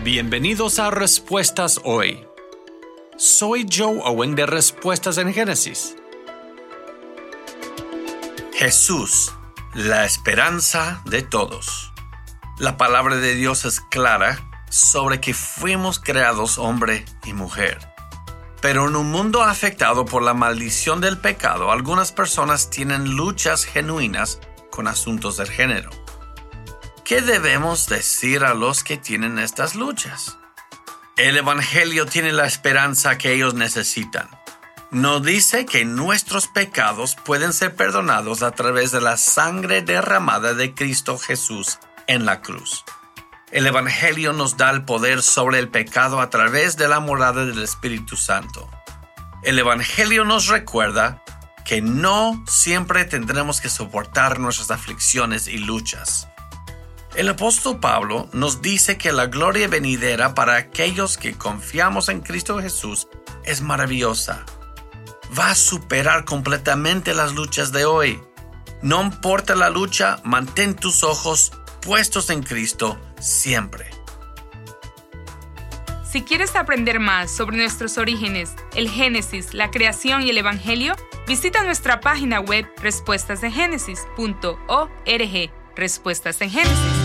Bienvenidos a Respuestas Hoy. Soy Joe Owen de Respuestas en Génesis. Jesús, la esperanza de todos. La palabra de Dios es clara sobre que fuimos creados hombre y mujer. Pero en un mundo afectado por la maldición del pecado, algunas personas tienen luchas genuinas con asuntos del género. ¿Qué debemos decir a los que tienen estas luchas? El Evangelio tiene la esperanza que ellos necesitan. Nos dice que nuestros pecados pueden ser perdonados a través de la sangre derramada de Cristo Jesús en la cruz. El Evangelio nos da el poder sobre el pecado a través de la morada del Espíritu Santo. El Evangelio nos recuerda que no siempre tendremos que soportar nuestras aflicciones y luchas. El apóstol Pablo nos dice que la gloria venidera para aquellos que confiamos en Cristo Jesús es maravillosa. Va a superar completamente las luchas de hoy. No importa la lucha, mantén tus ojos puestos en Cristo siempre. Si quieres aprender más sobre nuestros orígenes, el Génesis, la creación y el Evangelio, visita nuestra página web respuestasengénesis.org. Respuestas en Génesis.